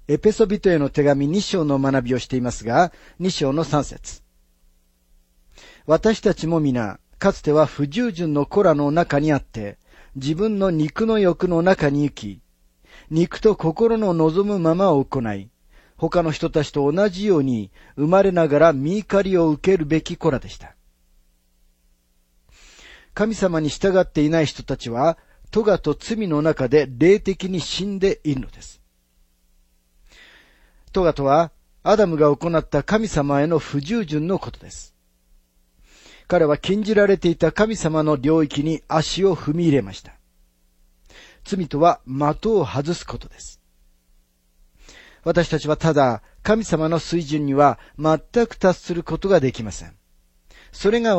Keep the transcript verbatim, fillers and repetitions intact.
エペソビトへの手紙に章の学びをしていますが、に章のさん節。私たちも皆、かつては不従順の子らの中にあって、自分の肉の欲の中に行き、肉と心の望むままを行い、他の人たちと同じように生まれながら御怒りを受けるべき子らでした。神様に従っていない人たちは、咎と罪の中で霊的に死んでいるのです。咎とは、アダムが行った神様への不従順のことです。彼は禁じられていた神様の領域に足を踏み入れました。罪とは的を外すことです。私たちはただ神様の水準には全く達することができません。それが